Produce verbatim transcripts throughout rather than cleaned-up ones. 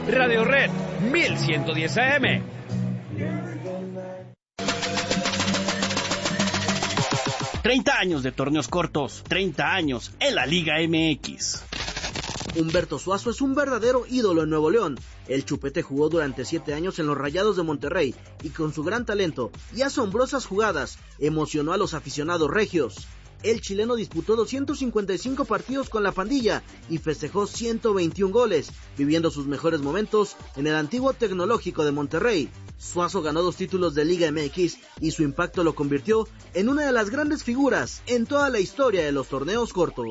Radio Red mil ciento diez A M. treinta años de torneos cortos, treinta años en la Liga M X. Humberto Suazo es un verdadero ídolo en Nuevo León. El Chupete jugó durante siete años en los Rayados de Monterrey y con su gran talento y asombrosas jugadas emocionó a los aficionados regios. El chileno disputó doscientos cincuenta y cinco partidos con la pandilla y festejó ciento veintiún goles, viviendo sus mejores momentos en el antiguo Tecnológico de Monterrey. Suazo ganó dos títulos de Liga M X y su impacto lo convirtió en una de las grandes figuras en toda la historia de los torneos cortos.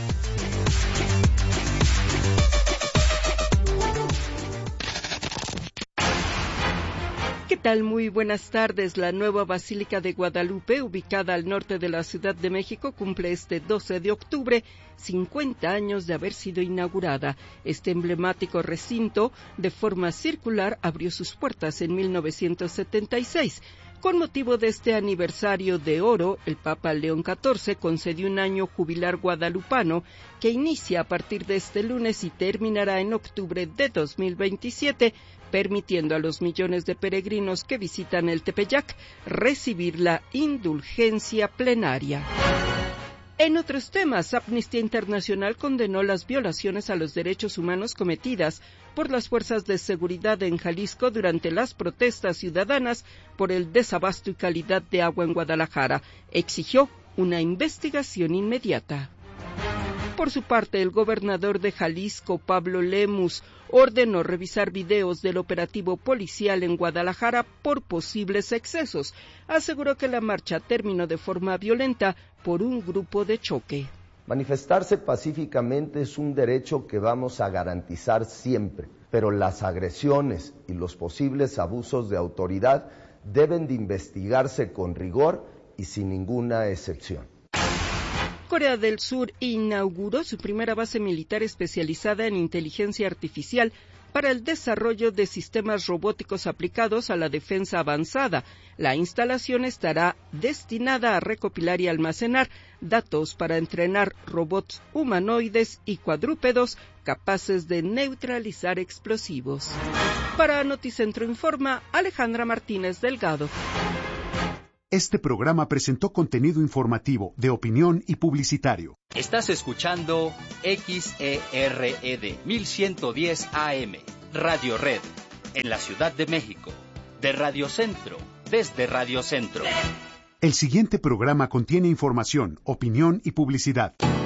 ¿Qué tal? Muy buenas tardes. La nueva Basílica de Guadalupe, ubicada al norte de la Ciudad de México, cumple este doce de octubre cincuenta años de haber sido inaugurada. Este emblemático recinto, de forma circular, abrió sus puertas en mil novecientos setenta y seis. Con motivo de este aniversario de oro, el Papa León catorce concedió un año jubilar guadalupano que inicia a partir de este lunes y terminará en octubre de dos mil veintisiete, permitiendo a los millones de peregrinos que visitan el Tepeyac recibir la indulgencia plenaria. En otros temas, Amnistía Internacional condenó las violaciones a los derechos humanos cometidas por las fuerzas de seguridad en Jalisco durante las protestas ciudadanas por el desabasto y calidad de agua en Guadalajara. Exigió una investigación inmediata. Por su parte, el gobernador de Jalisco, Pablo Lemus, ordenó revisar videos del operativo policial en Guadalajara por posibles excesos. Aseguró que la marcha terminó de forma violenta por un grupo de choque. Manifestarse pacíficamente es un derecho que vamos a garantizar siempre, pero las agresiones y los posibles abusos de autoridad deben de investigarse con rigor y sin ninguna excepción. Corea del Sur inauguró su primera base militar especializada en inteligencia artificial para el desarrollo de sistemas robóticos aplicados a la defensa avanzada. La instalación estará destinada a recopilar y almacenar datos para entrenar robots humanoides y cuadrúpedos capaces de neutralizar explosivos. Para Noticentro Informa, Alejandra Martínez Delgado. Este programa presentó contenido informativo, de opinión y publicitario. Estás escuchando X E R E D mil ciento diez A M, Radio Red, en la Ciudad de México, de Radio Centro, desde Radio Centro. El siguiente programa contiene información, opinión y publicidad.